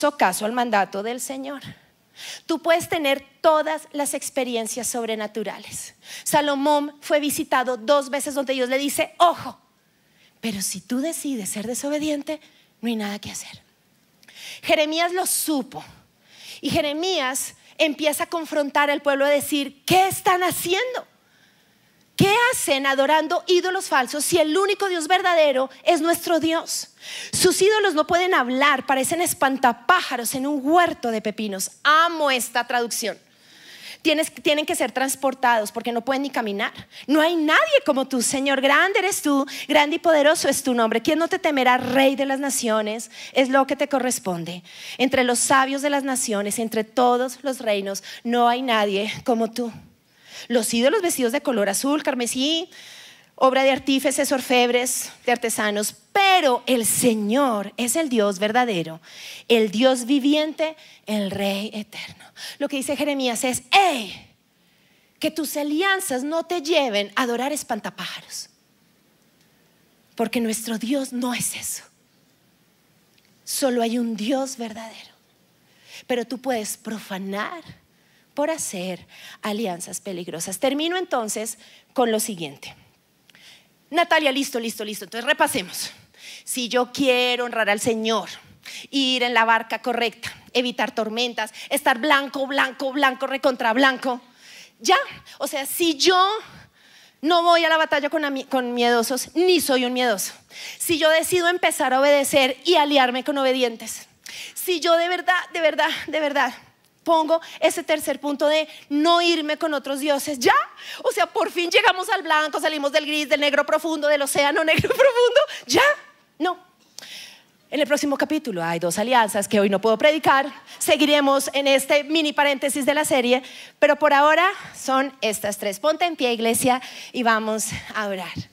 caso al mandato del Señor. Tú puedes tener todas las experiencias sobrenaturales. Salomón fue visitado 2 veces donde Dios le dice: ojo, pero si tú decides ser desobediente, no hay nada que hacer. Jeremías lo supo, y Jeremías empieza a confrontar al pueblo, a decir: ¿qué están haciendo? ¿Qué hacen adorando ídolos falsos si el único Dios verdadero es nuestro Dios? Sus ídolos no pueden hablar, parecen espantapájaros en un huerto de pepinos. Amo esta traducción. Tienen que ser transportados porque no pueden ni caminar. No hay nadie como tú, Señor. Grande eres tú, grande y poderoso es tu nombre. ¿Quién no te temerá, Rey de las naciones? Es lo que te corresponde. Entre los sabios de las naciones, entre todos los reinos, no hay nadie como tú. Los ídolos vestidos de color azul, carmesí, obra de artífices, orfebres, de artesanos. Pero el Señor es el Dios verdadero, el Dios viviente, el Rey eterno. Lo que dice Jeremías es: ¡hey! Que tus alianzas no te lleven a adorar espantapájaros, porque nuestro Dios no es eso. Solo hay un Dios verdadero. Pero tú puedes profanar por hacer alianzas peligrosas. Termino entonces con lo siguiente. Natalia, listo. Entonces repasemos. Si yo quiero honrar al Señor, ir en la barca correcta, evitar tormentas, estar blanco, recontra blanco, ya. O sea, si yo no voy a la batalla con miedosos, ni soy un miedoso. Si yo decido empezar a obedecer y aliarme con obedientes. Si yo de verdad pongo ese tercer punto de no irme con otros dioses, ya. O sea, por fin llegamos al blanco, salimos del gris, del negro profundo, del océano negro profundo, ya. No. En el próximo capítulo hay 2 alianzas que hoy no puedo predicar. Seguiremos en este mini paréntesis de la serie, pero por ahora son estas 3. Ponte en pie, iglesia, y vamos a orar.